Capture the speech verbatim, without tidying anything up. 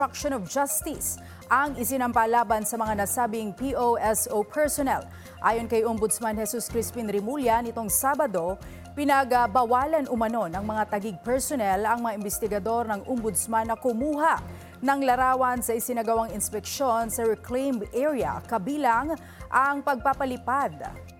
Obstruction of justice ang isinampa laban sa mga nasabing P O S O personnel. Ayon kay Ombudsman Jesus Crispin Rimulya, nitong Sabado, pinagbawalan umano ng mga tagig personnel ang mga investigador ng Ombudsman na kumuha ng larawan sa isinagawang inspeksyon sa reclaimed area, kabilang ang pagpapalipad